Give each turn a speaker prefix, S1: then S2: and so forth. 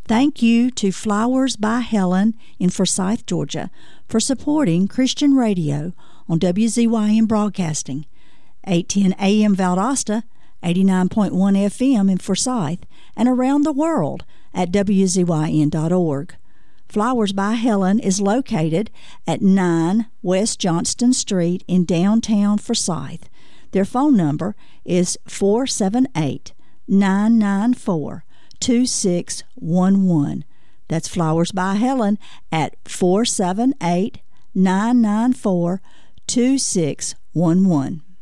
S1: Thank you to Flowers by Helen in Forsyth, Georgia, for supporting Christian radio on WZYM Broadcasting, 810 AM Valdosta, 89.1 FM in Forsyth, and around the world at WZYN.org. Flowers by Helen is located at 9 West Johnston Street in downtown Forsyth. Their phone number is 478-994-2611. That's Flowers by Helen at 478-994-2611.